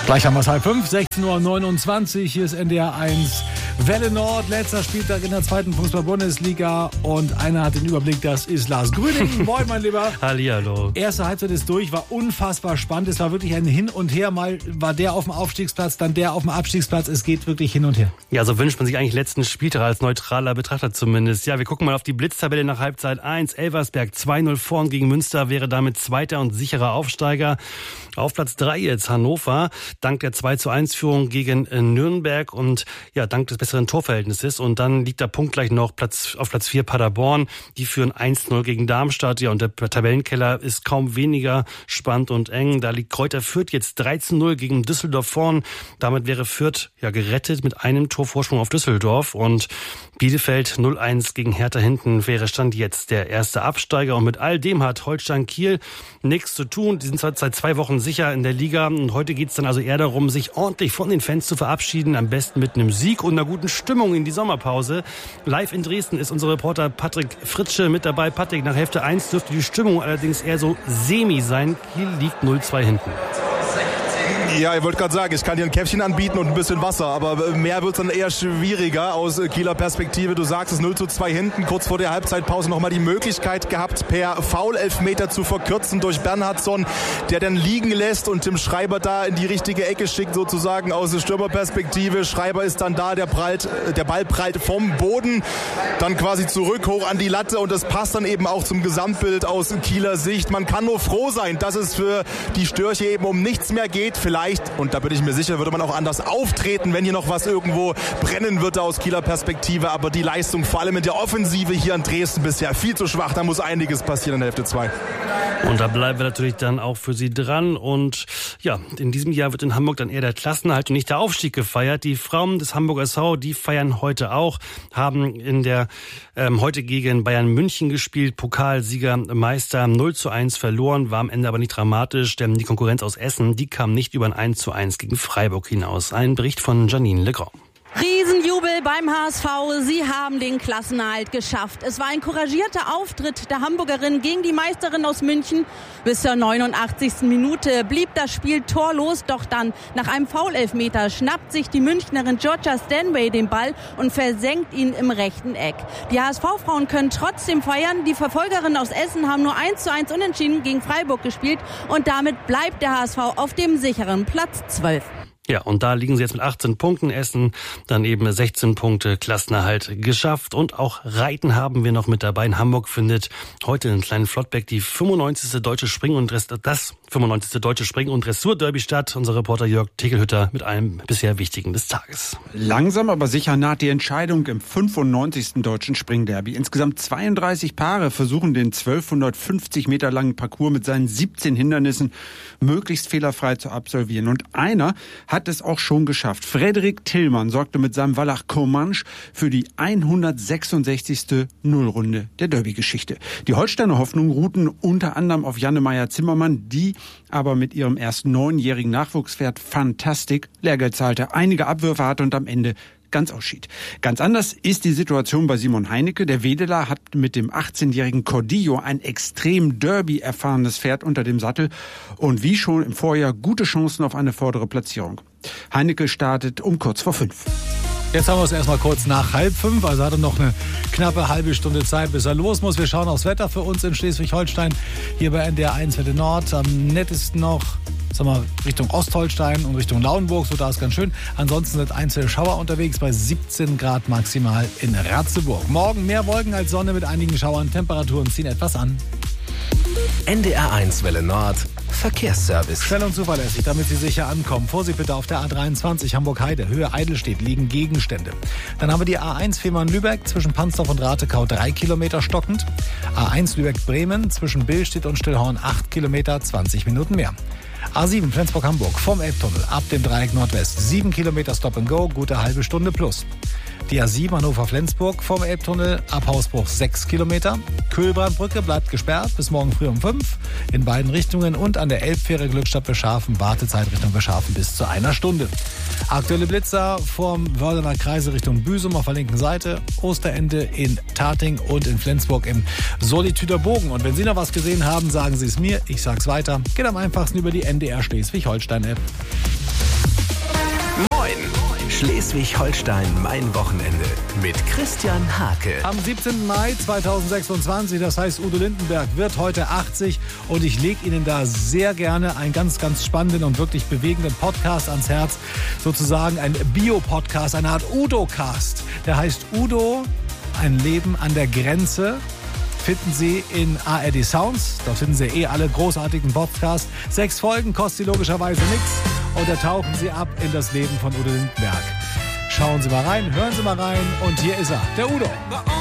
Gleich haben wir es 4:30, 16:29 Uhr. Hier ist NDR 1 Welle Nord. Letzter Spieltag in der zweiten Fußball-Bundesliga. Und einer hat den Überblick, das ist Lars Grüning. Moin, mein Lieber. Hallihallo. Erste Halbzeit ist durch, war unfassbar spannend. Es war wirklich ein Hin und Her. Mal war der auf dem Aufstiegsplatz, dann der auf dem Abstiegsplatz. Es geht wirklich hin und her. Ja, so wünscht man sich eigentlich letzten Spieltag als neutraler Betrachter zumindest. Ja, wir gucken mal auf die Blitztabelle nach Halbzeit 1. Elversberg 2-0 vorn gegen Münster, wäre damit zweiter und sicherer Aufsteiger. Auf Platz 3 jetzt Hannover, dank der 2:1-Führung gegen Nürnberg und ja, dank des besseren Torverhältnisses. Und dann liegt der Punkt gleich noch auf Platz 4 Paderborn. Die führen 1-0 gegen Darmstadt. Ja, und der Tabellenkeller ist kaum weniger spannend und eng. Da liegt Kräuter Fürth jetzt 13-0 gegen Düsseldorf vorn. Damit wäre Fürth ja gerettet mit einem Torvorsprung auf Düsseldorf. Und Bielefeld 0-1 gegen Hertha hinten wäre Stand jetzt der erste Absteiger. Und mit all dem hat Holstein Kiel nichts zu tun. Die sind seit 2 Wochen sicher in der Liga. Und heute geht es dann also eher darum, sich ordentlich von den Fans zu verabschieden. Am besten mit einem Sieg und einer guten Stimmung in die Sommerpause. Live in Dresden ist unser Reporter Patrick Fritsche mit dabei. Patrick, nach Hälfte 1 dürfte die Stimmung allerdings eher so semi sein. Kiel liegt 0-2 hinten. Ja, ich wollte gerade sagen, ich kann dir ein Käffchen anbieten und ein bisschen Wasser, aber mehr wird es dann eher schwieriger aus Kieler Perspektive. Du sagst es 0:2 hinten, kurz vor der Halbzeitpause nochmal die Möglichkeit gehabt, per Foul-Elfmeter zu verkürzen durch Bernhardsson, der dann liegen lässt und Tim Schreiber da in die richtige Ecke schickt, sozusagen aus der Stürmerperspektive. Schreiber ist dann da, der Ball prallt vom Boden, dann quasi zurück, hoch an die Latte und das passt dann eben auch zum Gesamtbild aus Kieler Sicht. Man kann nur froh sein, dass es für die Störche eben um nichts mehr geht. Vielleicht, und da bin ich mir sicher, würde man auch anders auftreten, wenn hier noch was irgendwo brennen würde aus Kieler Perspektive. Aber die Leistung, vor allem in der Offensive hier in Dresden, bisher viel zu schwach. Da muss einiges passieren in der Hälfte 2. Und da bleiben wir natürlich dann auch für Sie dran. Und ja, in diesem Jahr wird in Hamburg dann eher der Klassenerhalt und nicht der Aufstieg gefeiert. Die Frauen des Hamburger SV, die feiern heute auch, haben in der heute gegen Bayern München gespielt. Pokalsieger Meister 0:1 verloren, war am Ende aber nicht dramatisch, denn die Konkurrenz aus Essen, die kam nicht über ein 1:1 gegen Freiburg hinaus. Ein Bericht von Janine Legrand. Riesenjubel beim HSV, sie haben den Klassenerhalt geschafft. Es war ein couragierter Auftritt der Hamburgerin gegen die Meisterin aus München. Bis zur 89. Minute blieb das Spiel torlos, doch dann nach einem Foul-Elfmeter schnappt sich die Münchnerin Georgia Stanway den Ball und versenkt ihn im rechten Eck. Die HSV-Frauen können trotzdem feiern. Die Verfolgerinnen aus Essen haben nur 1:1 unentschieden gegen Freiburg gespielt und damit bleibt der HSV auf dem sicheren Platz 12. Ja, und da liegen sie jetzt mit 18 Punkten. Essen dann eben 16 Punkte Klassenerhalt geschafft. Und auch Reiten haben wir noch mit dabei. In Hamburg findet heute in kleinen Flottbeck die 95. Deutsche Spring- und Dressur-Derby statt. Unser Reporter Jörg Tegelhütter mit einem bisher wichtigen des Tages. Langsam aber sicher naht die Entscheidung im 95. Deutschen Springderby. Insgesamt 32 Paare versuchen den 1250 Meter langen Parcours mit seinen 17 Hindernissen möglichst fehlerfrei zu absolvieren. Und einer hat es auch schon geschafft. Frederik Tillmann sorgte mit seinem Wallach Comanche für die 166. Nullrunde der Derby-Geschichte. Die Holsteiner Hoffnungen ruhten unter anderem auf Janne-Meyer-Zimmermann, die aber mit ihrem ersten 9-jährigen Nachwuchspferd Fantastic Lehrgeld zahlte, einige Abwürfe hatte und am Ende ganz ausschied. Ganz anders ist die Situation bei Simon Heinecke. Der Wedeler hat mit dem 18-jährigen Cordillo ein extrem Derby-erfahrenes Pferd unter dem Sattel und wie schon im Vorjahr gute Chancen auf eine vordere Platzierung. Heinecke startet um kurz vor 5. Jetzt haben wir es erstmal kurz nach 4:30, also hat er noch eine knappe halbe Stunde Zeit, bis er los muss. Wir schauen aufs Wetter für uns in Schleswig-Holstein, hier bei NDR 1 Welle Nord. Am nettesten noch, Richtung Ostholstein und Richtung Lauenburg, so da ist ganz schön. Ansonsten sind einzelne Schauer unterwegs bei 17 Grad maximal in Ratzeburg. Morgen mehr Wolken als Sonne mit einigen Schauern, Temperaturen ziehen etwas an. NDR 1 Welle Nord Verkehrsservice. Schnell und zuverlässig, damit Sie sicher ankommen. Vorsicht bitte auf der A23 Hamburg-Heide, Höhe Eidelstedt, liegen Gegenstände. Dann haben wir die A1 Fehmarn-Lübeck, zwischen Pansdorf und Ratekau 3 Kilometer stockend. A1 Lübeck-Bremen, zwischen Billstedt und Stillhorn 8 Kilometer, 20 Minuten mehr. A7 Flensburg-Hamburg, vom Elbtunnel, ab dem Dreieck Nordwest, 7 Kilometer Stop and Go, gute halbe Stunde plus. Die A7 Hannover-Flensburg vom Elbtunnel ab Hausbruch 6 Kilometer. Kühlbrandbrücke bleibt gesperrt bis morgen früh um 5 in beiden Richtungen und an der Elbfähre Glückstadt Beschafen Wartezeit Richtung Beschafen bis zu 1 Stunde. Aktuelle Blitzer vom Wördener Kreise Richtung Büsum auf der linken Seite, Osterende in Tating und in Flensburg im Solitüder Bogen. Und wenn Sie noch was gesehen haben, sagen Sie es mir, ich sag's weiter. Geht am einfachsten über die NDR Schleswig-Holstein-App. Schleswig-Holstein, mein Wochenende mit Christian Hake. Am 17. Mai 2026, das heißt Udo Lindenberg wird heute 80 und ich lege Ihnen da sehr gerne einen ganz, ganz spannenden und wirklich bewegenden Podcast ans Herz. Sozusagen ein Bio-Podcast, eine Art Udo-Cast. Der heißt Udo, ein Leben an der Grenze. Finden Sie in ARD Sounds. Dort finden Sie alle großartigen Podcasts. 6 Folgen, kostet Sie logischerweise nichts. Und da tauchen Sie ab in das Leben von Udo Lindenberg. Schauen Sie mal rein, hören Sie mal rein. Und hier ist er, der Udo.